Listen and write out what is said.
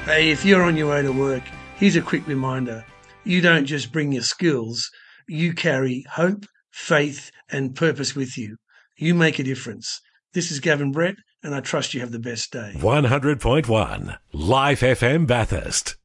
Hey, if you're on your way to work, here's a quick reminder. You don't just bring your skills, you carry hope, faith, and purpose with you. You make a difference. This is Gavin Brett, and I trust you have the best day. 100.1 Life FM Bathurst.